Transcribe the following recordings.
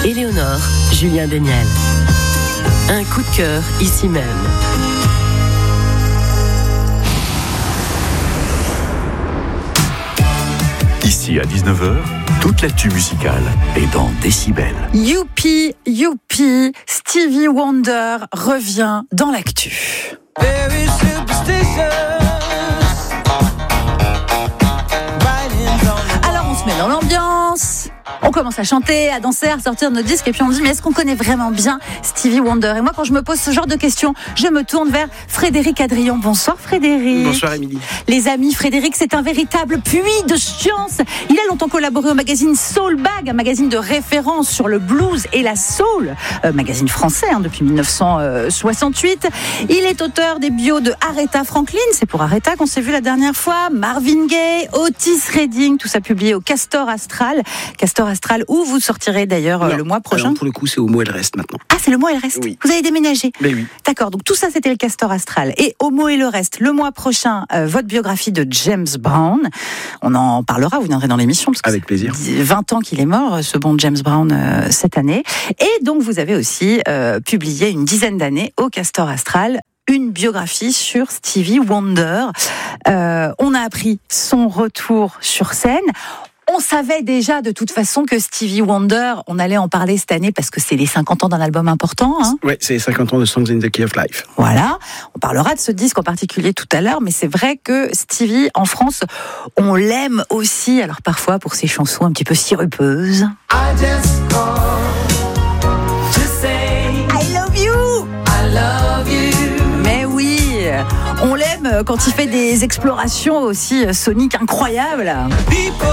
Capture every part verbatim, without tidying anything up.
Éléonore, Julien Daniel. Un coup de cœur ici même. Ici à dix-neuf heures, toute l'actu musicale est dans Décibel. Youpi, youpi, Stevie Wonder revient dans l'actu. Alors on se met dans l'ambiance, on commence à chanter, à danser, à sortir de nos disques et puis on dit mais est-ce qu'on connaît vraiment bien Stevie Wonder? Et moi quand je me pose ce genre de questions, je me tourne vers Frédéric Adrian. Bonsoir Frédéric. Bonsoir Émilie. Les amis, Frédéric c'est un véritable puits de science. Il a longtemps collaboré au magazine Soul Bag, un magazine de référence sur le blues et la soul, euh, magazine français hein, depuis dix-neuf cent soixante-huit. Il est auteur des bios de Aretha Franklin, c'est pour Aretha qu'on s'est vu la dernière fois, Marvin Gaye, Otis Redding, tout ça publié au Castor Astral. Castor Astral où vous sortirez d'ailleurs non, le mois prochain. Alors pour le coup c'est au Homo et le reste maintenant. Ah c'est le mois et le reste. Oui. Vous avez déménagé. Mais oui. D'accord, donc tout ça c'était le Castor Astral. Et Homo et le reste, le mois prochain, euh, votre biographie de James Brown. On en parlera, vous viendrez dans l'émission. Parce que Avec plaisir. vingt ans qu'il est mort, ce bon James Brown, euh, cette année. Et donc vous avez aussi euh, publié une dizaine d'années au Castor Astral une biographie sur Stevie Wonder. Euh, on a appris son retour sur scène. On savait déjà de toute façon que Stevie Wonder, on allait en parler cette année parce que c'est les cinquante ans d'un album important. Hein. Ouais, c'est les cinquante ans de Songs in the Key of Life. Voilà, on parlera de ce disque en particulier tout à l'heure, mais c'est vrai que Stevie, en France, on l'aime aussi, alors parfois pour ses chansons un petit peu sirupeuses. I just call to say I love you, I love you. Mais oui, on l'aime quand il fait des explorations aussi soniques incroyables. People.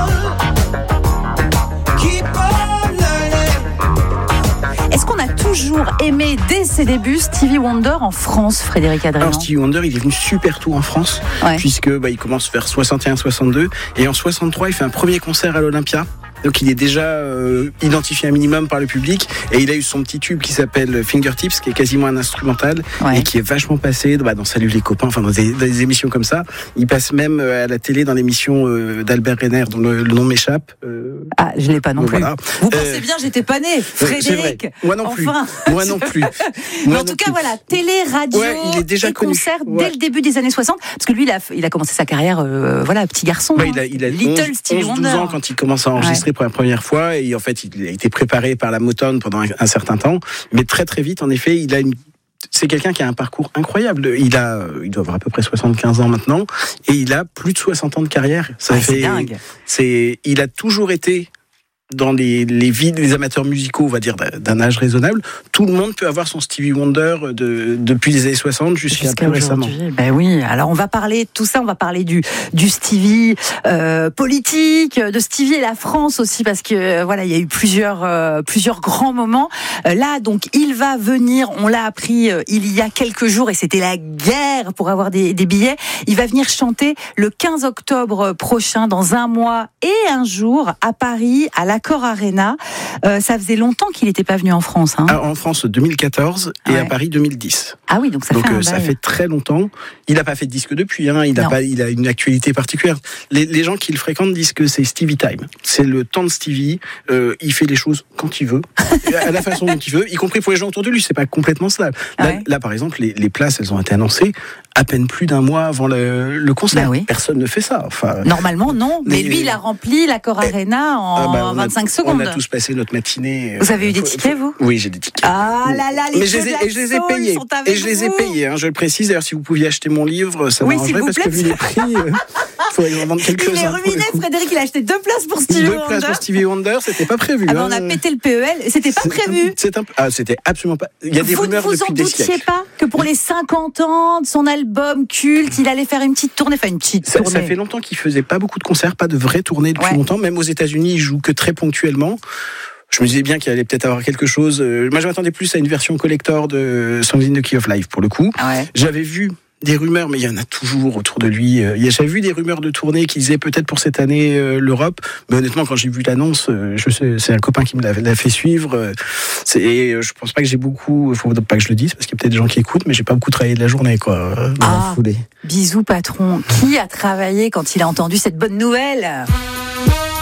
Est-ce qu'on a toujours aimé dès ses débuts Stevie Wonder en France, Frédéric Adrian? Alors Stevie Wonder, il est venu super tôt en France, ouais. puisque bah, il commence vers soixante et un soixante-deux, et en soixante-trois, il fait un premier concert à l'Olympia. Donc il est déjà euh, identifié un minimum par le public et il a eu son petit tube qui s'appelle Fingertips, qui est quasiment un instrumental ouais. et qui est vachement passé bah, dans Salut les copains, enfin dans des, dans des émissions comme ça. Il passe même à la télé dans l'émission euh, d'Albert Renner dont le, le nom m'échappe. Euh, ah, je l'ai pas non plus. Voilà. Vous pensez euh, bien, j'étais pas né, Frédéric. Euh, Moi non plus. Enfin. Moi non plus. Moi Mais en non tout plus. cas, voilà, télé, radio, ouais, il est déjà et connu. concert ouais. dès le début des années soixante, parce que lui, il a, il a commencé sa carrière, euh, voilà, petit garçon. Ouais, hein. il a, il a Little Stevie onze douze ans quand il commence à enregistrer ouais. pour la première fois. Et en fait, il a été préparé par la Motown pendant un, un certain temps, mais très très vite, en effet, il a une. C'est quelqu'un qui a un parcours incroyable. Il a, il doit avoir à peu près soixante-quinze ans maintenant, et il a plus de soixante ans de carrière. Ça ouais, fait. C'est dingue. C'est, il a toujours été dans les, les vies des amateurs musicaux, on va dire, d'un âge raisonnable. Tout le monde peut avoir son Stevie Wonder de, depuis les années soixante jusqu'à, jusqu'à plus récemment. Ben oui, alors on va parler de tout ça, on va parler du, du Stevie euh, politique, de Stevie et la France aussi, parce que euh, voilà, il y a eu plusieurs, euh, plusieurs grands moments. Euh, là, donc, il va venir, on l'a appris euh, il y a quelques jours, et c'était la guerre pour avoir des, des billets. Il va venir chanter le quinze octobre prochain, dans un mois et un jour, à Paris, à la Accor Arena. Euh, ça faisait longtemps qu'il n'était pas venu en France. Hein. Ah, en France deux mille quatorze et ouais. à Paris deux mille dix. Ah oui, donc ça donc, fait un euh, ça fait très longtemps. Il n'a pas fait de disque depuis. Hein. Il a pas, il a une actualité particulière. Les, les gens qui le fréquentent disent que c'est Stevie Time. C'est le temps de Stevie. Euh, il fait les choses quand il veut, à la façon dont il veut, y compris pour les gens autour de lui. C'est pas complètement ça. Là, ouais. là, par exemple, les, les places, elles ont été annoncées à peine plus d'un mois avant le, le concert. Bah oui. Personne ne fait ça. Enfin, normalement, non. Mais, mais lui, il a rempli l'Accor Arena en ah bah, vingt-cinq a, secondes. On a tous passé notre matinée. Vous avez eu des tickets, vous ? Oui, j'ai des tickets. Ah là là, les Mais je les ai, et je les ai payés. Et je les ai payés, hein, je le précise. D'ailleurs, si vous pouviez acheter mon livre, ça oui, m'arrangerait parce que vu les prix, il euh, faudrait en vendre quelque chose. Il est hein, ruiné, Frédéric. Il a acheté deux places pour Stevie deux Wonder. Deux places pour Stevie Wonder, c'était pas prévu. Ah ben, hein. on a pété le P E L, c'était pas c'est prévu. Un, c'est un, ah, c'était absolument pas. Il y a des vous, rumeurs vous depuis des siècles. Vous en doutiez pas que pour les cinquante ans de son album culte, il allait faire une petite tournée, enfin une petite ça, tournée. Ça fait longtemps qu'il faisait pas beaucoup de concerts, pas de vraies tournées depuis ouais. longtemps. Même aux États-Unis, il joue que très ponctuellement. Je me disais bien qu'il allait peut-être avoir quelque chose. Moi, je m'attendais plus à une version collector de Songs in the Key of Life pour le coup. Ah ouais. J'avais vu des rumeurs, mais il y en a toujours autour de lui. J'avais vu des rumeurs de tournée qui disaient peut-être pour cette année euh, l'Europe. Mais honnêtement, quand j'ai vu l'annonce, euh, je sais, c'est un copain qui me l'a, l'a fait suivre. Euh, c'est, et je pense pas que j'ai beaucoup. Il faut pas que je le dise parce qu'il y a peut-être des gens qui écoutent, mais j'ai pas beaucoup travaillé de la journée, quoi. Dans ah, la foulée. Bisous patron. Qui a travaillé quand il a entendu cette bonne nouvelle ?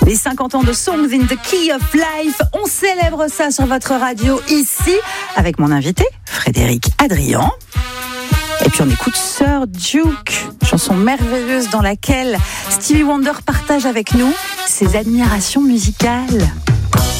Les cinquante ans de Songs in the Key of Life. On célèbre ça sur votre radio ici avec mon invité, Frédéric Adrian. Et puis on écoute Sir Duke, chanson merveilleuse dans laquelle Stevie Wonder partage avec nous ses admirations musicales.